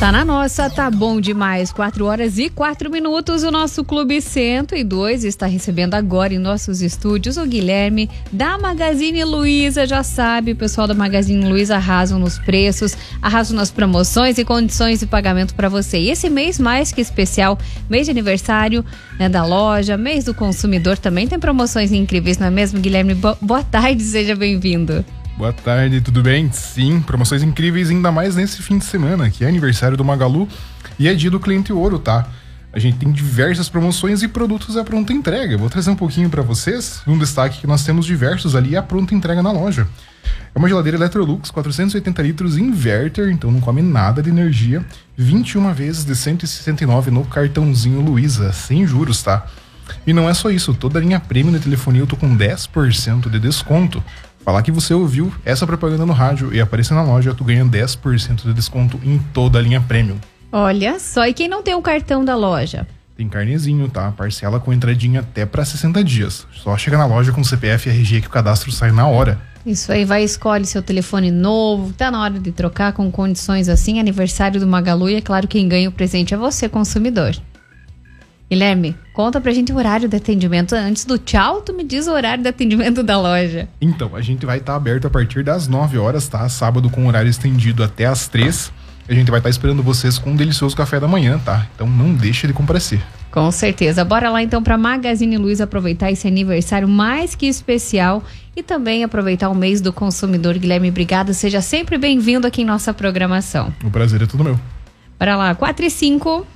Tá na nossa, tá bom demais. 4h04. O nosso Clube 102 está recebendo agora em nossos estúdios o Guilherme da Magazine Luiza. Já sabe, o pessoal da Magazine Luiza arrasam nos preços, arrasam nas promoções e condições de pagamento para você. E esse mês mais que especial, mês de aniversário, né, da loja, mês do consumidor, também tem promoções incríveis, não é mesmo, Guilherme? Boa tarde, seja bem-vindo. Boa tarde, tudo bem? Sim, promoções incríveis, ainda mais nesse fim de semana, que é aniversário do Magalu e é dia do cliente ouro, tá? A gente tem diversas promoções e produtos à pronta entrega. Vou trazer um pouquinho para vocês, um destaque que nós temos diversos ali à pronta entrega na loja. É uma geladeira Electrolux, 480 litros inverter, então não come nada de energia, 21 vezes de R$ 169 no cartãozinho Luiza, sem juros, tá? E não é só isso, toda a linha premium de telefonia eu tô com 10% de desconto. Falar que você ouviu essa propaganda no rádio e aparecer na loja, tu ganha 10% de desconto em toda a linha premium. Olha só, e quem não tem o cartão da loja? Tem carnezinho, tá? Parcela com entradinha até para 60 dias. Só chega na loja com CPF e RG que o cadastro sai na hora. Isso aí, vai, escolhe seu telefone novo, tá na hora de trocar com condições assim, aniversário do Magalu e é claro, quem ganha o presente é você, consumidor. Guilherme, conta pra gente o horário de atendimento. Antes do tchau, tu me diz o horário de atendimento da loja. Então, a gente vai estar aberto a partir das 9 horas, tá? Sábado com horário estendido até as 3. A gente vai estar esperando vocês com um delicioso café da manhã, tá? Então não deixe de comparecer. Com certeza. Bora lá então pra Magazine Luiza aproveitar esse aniversário mais que especial e também aproveitar o mês do consumidor. Guilherme, obrigada. Seja sempre bem-vindo aqui em nossa programação. O prazer é todo meu. Bora lá, 4h05.